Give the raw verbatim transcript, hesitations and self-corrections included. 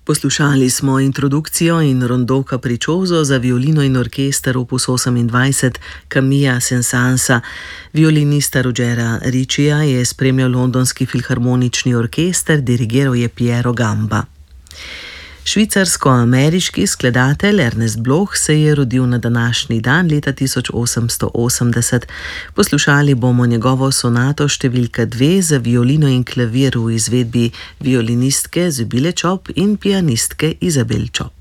Poslušali smo introdukcijo in rondo Capriccioso za violino in orkester opus osemindvajset Camilla Saint-Saënsa. Violinista Rogera Riccija je spremljal Londonski filharmonični orkester, dirigiral je Piero Gamba. Švicarsko-ameriški skladatelj Ernest Bloch se je rodil na današnji dan leta tisoč osemsto osemdeset. Poslušali bomo njegovo sonato številka dve za violino in klavir v izvedbi violinistke Zibile Čop in pianistke Izabel Čop.